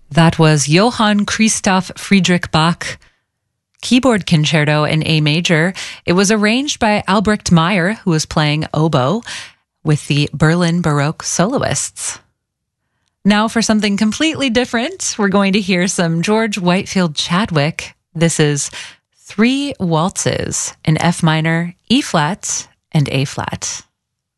That was Johann Christoph Friedrich Bach keyboard concerto in A major. It was arranged by Albrecht Meyer, who was playing oboe with the Berlin Baroque soloists. Now for something completely different, we're going to hear some George Whitefield Chadwick. This is 3 waltzes in F minor, E flat, and A flat.